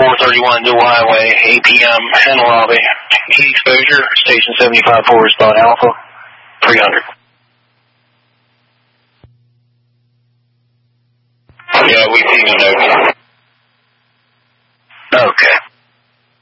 431 New Highway, 8 p.m. in the lobby. Heat exposure, station 75-4 is thought Alpha, 300. Yeah, we've seen a note.